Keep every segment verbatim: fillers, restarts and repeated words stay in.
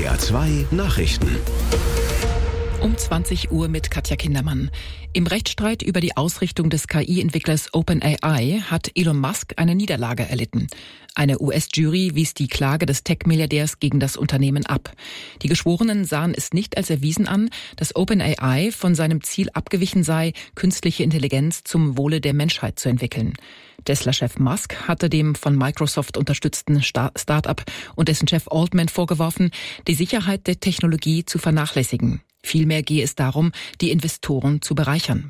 R zwei Nachrichten. Um zwanzig Uhr mit Katja Kindermann. Im Rechtsstreit über die Ausrichtung des K I-Entwicklers OpenAI hat Elon Musk eine Niederlage erlitten. Eine U S-Jury wies die Klage des Tech-Milliardärs gegen das Unternehmen ab. Die Geschworenen sahen es nicht als erwiesen an, dass OpenAI von seinem Ziel abgewichen sei, künstliche Intelligenz zum Wohle der Menschheit zu entwickeln. Tesla-Chef Musk hatte dem von Microsoft unterstützten Start-up und dessen Chef Altman vorgeworfen, die Sicherheit der Technologie zu vernachlässigen. Vielmehr gehe es darum, die Investoren zu bereichern.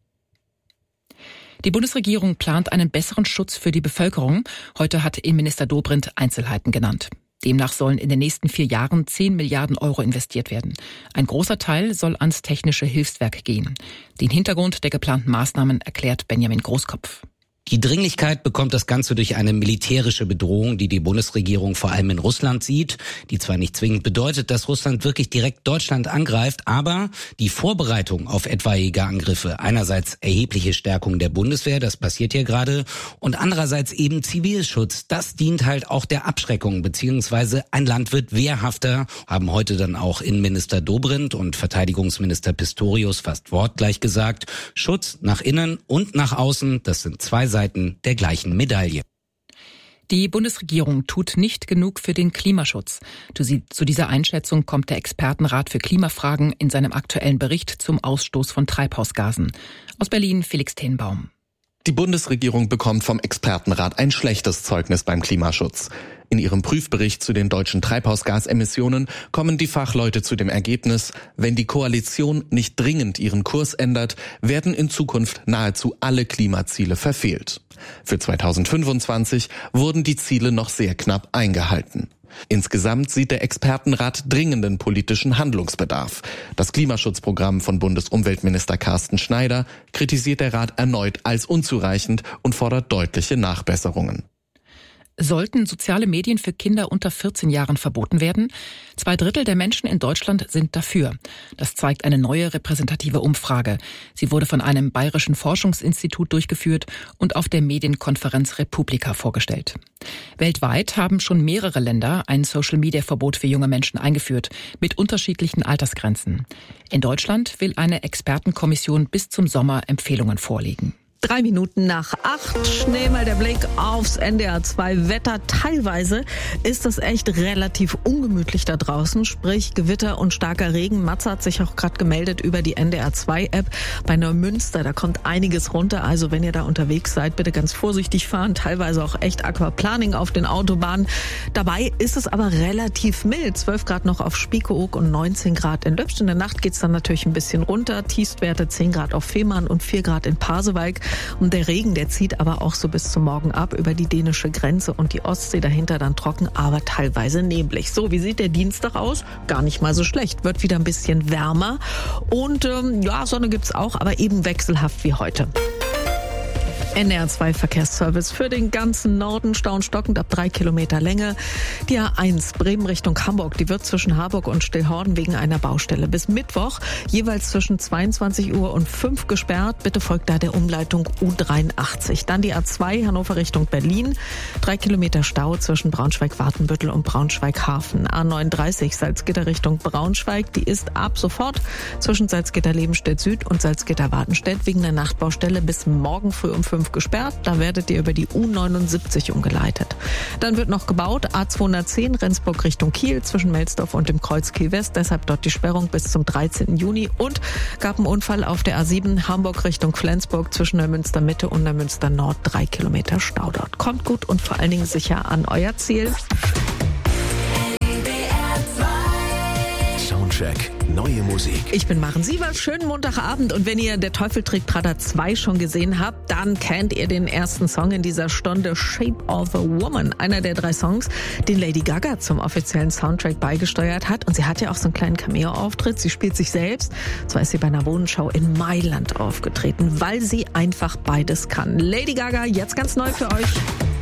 Die Bundesregierung plant einen besseren Schutz für die Bevölkerung. Heute hat Innenminister Dobrindt Einzelheiten genannt. Demnach sollen in den nächsten vier Jahren zehn Milliarden Euro investiert werden. Ein großer Teil soll ans technische Hilfswerk gehen. Den Hintergrund der geplanten Maßnahmen erklärt Benjamin Großkopf. Die Dringlichkeit bekommt das Ganze durch eine militärische Bedrohung, die die Bundesregierung vor allem in Russland sieht, die zwar nicht zwingend bedeutet, dass Russland wirklich direkt Deutschland angreift, aber die Vorbereitung auf etwaige Angriffe, einerseits erhebliche Stärkung der Bundeswehr, das passiert hier gerade, und andererseits eben Zivilschutz, das dient halt auch der Abschreckung, beziehungsweise ein Land wird wehrhafter, haben heute dann auch Innenminister Dobrindt und Verteidigungsminister Pistorius fast wortgleich gesagt, Schutz nach innen und nach außen, das sind zwei Seiten der gleichen Medaille. Die Bundesregierung tut nicht genug für den Klimaschutz. Zu dieser Einschätzung kommt der Expertenrat für Klimafragen in seinem aktuellen Bericht zum Ausstoß von Treibhausgasen. Aus Berlin Felix Tenbaum. Die Bundesregierung bekommt vom Expertenrat ein schlechtes Zeugnis beim Klimaschutz. In ihrem Prüfbericht zu den deutschen Treibhausgasemissionen kommen die Fachleute zu dem Ergebnis, wenn die Koalition nicht dringend ihren Kurs ändert, werden in Zukunft nahezu alle Klimaziele verfehlt. Für zweitausendfünfundzwanzig wurden die Ziele noch sehr knapp eingehalten. Insgesamt sieht der Expertenrat dringenden politischen Handlungsbedarf. Das Klimaschutzprogramm von Bundesumweltminister Carsten Schneider kritisiert der Rat erneut als unzureichend und fordert deutliche Nachbesserungen. Sollten soziale Medien für Kinder unter vierzehn Jahren verboten werden? Zwei Drittel der Menschen in Deutschland sind dafür. Das zeigt eine neue repräsentative Umfrage. Sie wurde von einem bayerischen Forschungsinstitut durchgeführt und auf der Medienkonferenz Republika vorgestellt. Weltweit haben schon mehrere Länder ein Social-Media-Verbot für junge Menschen eingeführt, mit unterschiedlichen Altersgrenzen. In Deutschland will eine Expertenkommission bis zum Sommer Empfehlungen vorlegen. Drei Minuten nach acht, schnell mal der Blick aufs N D R zwei Wetter. Teilweise ist es echt relativ ungemütlich da draußen, sprich Gewitter und starker Regen. Matze hat sich auch gerade gemeldet über die N D R zwei App bei Neumünster. Da kommt einiges runter, also wenn ihr da unterwegs seid, bitte ganz vorsichtig fahren. Teilweise auch echt Aquaplaning auf den Autobahnen. Dabei ist es aber relativ mild. zwölf Grad noch auf Spiekeroog und neunzehn Grad in Lübsch. In der Nacht geht's dann natürlich ein bisschen runter. Tiefstwerte zehn Grad auf Fehmarn und vier Grad in Pasewalk. Und der Regen, der zieht aber auch so bis zum Morgen ab über die dänische Grenze und die Ostsee, dahinter dann trocken, aber teilweise neblig. So, wie sieht der Dienstag aus? Gar nicht mal so schlecht. Wird wieder ein bisschen wärmer und ähm, ja, Sonne gibt's auch, aber eben wechselhaft wie heute. N D R zwei Verkehrsservice für den ganzen Norden, Stau und stockend ab drei Kilometer Länge. Die A eins Bremen Richtung Hamburg, die wird zwischen Harburg und Stillhorden wegen einer Baustelle bis Mittwoch jeweils zwischen zweiundzwanzig Uhr und fünf gesperrt. Bitte folgt da der Umleitung U dreiundachtzig. Dann die A zwei Hannover Richtung Berlin, drei Kilometer Stau zwischen Braunschweig-Watenbüttel und Braunschweig-Hafen. A neununddreißig Salzgitter Richtung Braunschweig, die ist ab sofort zwischen Salzgitter-Lebenstedt Süd und Salzgitter-Wartenstedt wegen der Nachtbaustelle bis morgen früh um fünf gesperrt. Da werdet ihr über die U neunundsiebzig umgeleitet. Dann wird noch gebaut, A zweihundertzehn Rendsburg Richtung Kiel zwischen Melsdorf und dem Kreuz Kiel West. Deshalb dort die Sperrung bis zum dreizehnten Juni. Und gab einen Unfall auf der A sieben Hamburg Richtung Flensburg zwischen Neumünster Mitte und Neumünster Nord. Drei Kilometer Stau dort. Kommt gut und vor allen Dingen sicher an euer Ziel. Soundcheck. Neue Musik. Ich bin Maren Sievers, schönen Montagabend und wenn ihr Der Teufel trägt Prada zwei schon gesehen habt, dann kennt ihr den ersten Song in dieser Stunde, Shape of a Woman. Einer der drei Songs, den Lady Gaga zum offiziellen Soundtrack beigesteuert hat und sie hat ja auch so einen kleinen Cameo-Auftritt. Sie spielt sich selbst, zwar ist sie bei einer Wohnschau in Mailand aufgetreten, weil sie einfach beides kann. Lady Gaga, jetzt ganz neu für euch.